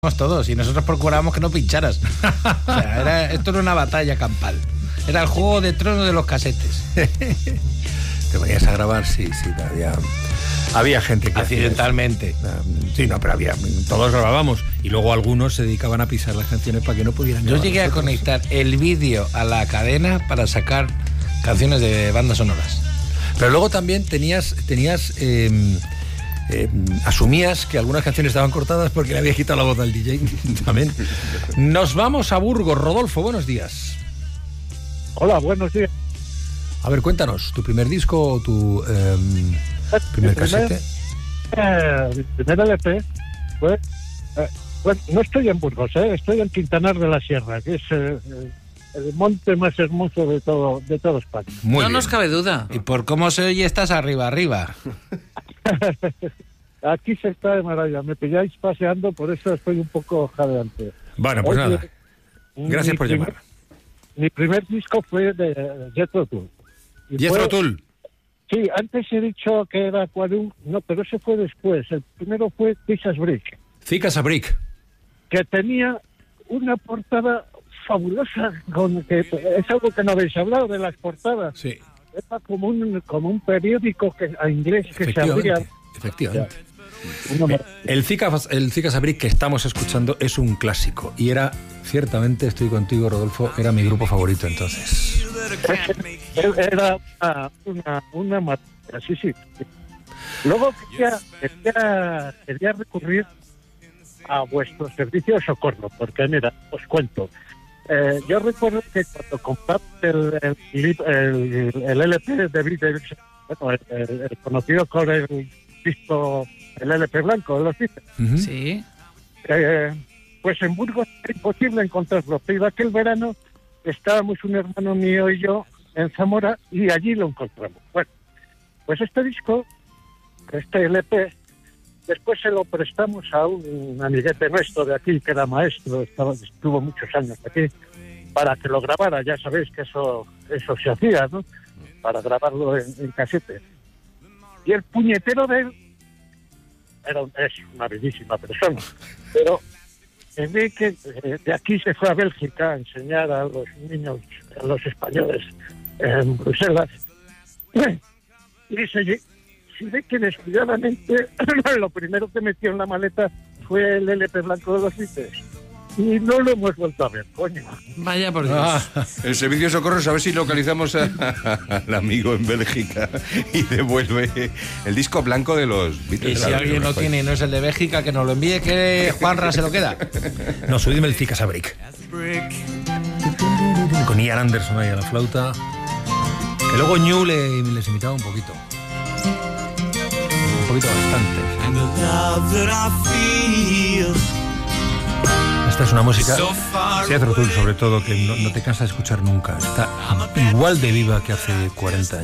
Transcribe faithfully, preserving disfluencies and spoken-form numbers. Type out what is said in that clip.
todos y nosotros procurábamos que no pincharas. O sea, era, esto era una batalla campal. Era el Juego de Tronos de los casetes. Te ponías a grabar, sí, sí, había, había gente que accidentalmente. Hacía, sí, no, pero había, todos grabábamos y luego algunos se dedicaban a pisar las canciones para que no pudieran grabar. Yo llegué a conectar el vídeo a la cadena para sacar canciones de bandas sonoras. Pero luego también tenías, tenías eh, eh, asumías que algunas canciones estaban cortadas porque le había quitado la voz al D J. También. Nos vamos a Burgos. Rodolfo, buenos días. Hola, buenos días. A ver, cuéntanos, ¿tu primer disco o tu eh, primer casete? Eh, mi primer L P fue... Eh, bueno, no estoy en Burgos, eh, estoy en Quintanar de la Sierra, que es eh, el monte más hermoso de todo, de todo España. Muy no bien. nos cabe duda. Y por cómo se oye, estás arriba, arriba. Aquí se está de maravilla. Me pilláis paseando, por eso estoy un poco jadeante. Bueno, pues Oye, nada. Gracias por primer, llamar. Mi primer disco fue de Jethro Tull. Jethro Tull. Sí, antes he dicho que era Aquarium, no, pero ese fue después. El primero fue Thick as Brick. Thick as a Brick. Que tenía una portada fabulosa, con que es algo que no habéis hablado de las portadas. Sí. Era como un como un periódico que a inglés que se abría. Efectivamente. Uno... El Thick as, el Thick as a Brick que estamos escuchando es un clásico y era, ciertamente, estoy contigo, Rodolfo, era mi grupo favorito entonces. Era una una, una materia, sí, sí. Luego quería, quería, quería recurrir a vuestro servicio de socorro, porque mira, os cuento. Eh, yo recuerdo que cuando compramos el, el, el, el L P de Beatles, bueno, el, el, el conocido con el disco, el L P blanco de los Beatles, uh-huh. Sí. Eh, pues en Burgos era imposible encontrarlo, pero aquel verano estábamos un hermano mío y yo en Zamora y allí lo encontramos. Bueno, pues este disco, este L P, después se lo prestamos a un amiguete nuestro de aquí, que era maestro, estaba, estuvo muchos años aquí, para que lo grabara. Ya sabéis que eso eso se hacía, ¿no? Para grabarlo en, en casete. Y el puñetero de él era un, es una bellísima persona, pero en vez que eh, de aquí se fue a Bélgica a enseñar a los niños, a los españoles en Bruselas, y se, se ve que descuidadamente lo primero que metió en la maleta fue el L P blanco de los Beatles. Y no lo hemos vuelto a ver, coño. Vaya por Dios. Ah, el servicio de socorro, a ver si localizamos a, a, al amigo en Bélgica y devuelve el disco blanco de los Beatles. Y si alguien lo tiene y no es el de Bélgica, que nos lo envíe, que Juanra se lo queda. No, subidme el Thick as a Brick. Con Ian Anderson ahí a la flauta. Que luego Ñu le, les imitaba un poquito. Un poquito bastante. Esta es una música, Jethro Tull sobre todo, que no, no te cansa de escuchar nunca. Está igual de viva que hace cuarenta años.